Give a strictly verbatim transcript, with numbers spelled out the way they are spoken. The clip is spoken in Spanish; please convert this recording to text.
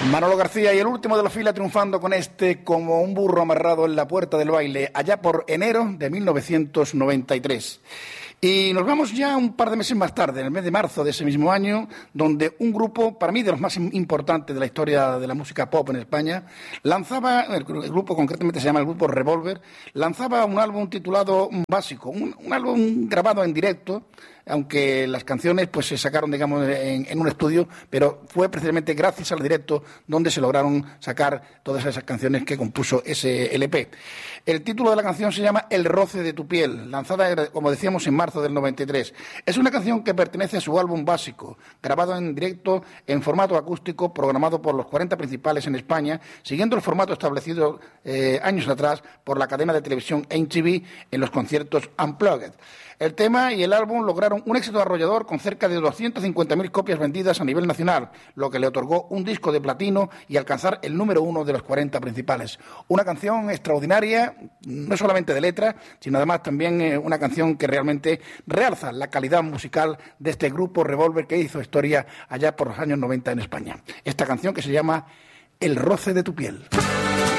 Manolo García y el último de la fila triunfando con este Como un burro amarrado en la puerta del baile, allá por enero de mil novecientos noventa y tres. Y nos vamos ya un par de meses más tarde, en el mes de marzo de ese mismo año, donde un grupo, para mí, de los más importantes de la historia de la música pop en España, lanzaba, el grupo concretamente se llama el grupo Revolver, lanzaba un álbum titulado Básico, un, un álbum grabado en directo, aunque las canciones pues se sacaron, digamos, en, en un estudio, pero fue precisamente gracias al directo donde se lograron sacar todas esas canciones que compuso ese L P. El título de la canción se llama El roce de tu piel, lanzada, como decíamos, en marzo del noventa y tres. Es una canción que pertenece a su álbum Básico, grabado en directo en formato acústico, programado por los cuarenta principales en España, siguiendo el formato establecido eh, años atrás por la cadena de televisión M T V en los conciertos Unplugged. El tema y el álbum lograron un éxito arrollador con cerca de doscientas cincuenta mil copias vendidas a nivel nacional, lo que le otorgó un disco de platino y alcanzar el número uno de los cuarenta principales. Una canción extraordinaria, no solamente de letra, sino además también eh, una canción que realmente realza la calidad musical de este grupo Revolver que hizo historia allá por los años noventa en España. Esta canción que se llama El roce de tu piel.